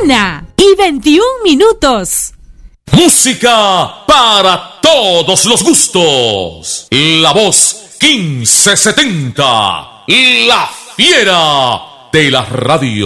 1:21. Música para todos los gustos. La Voz 1570, la fiera de la radio.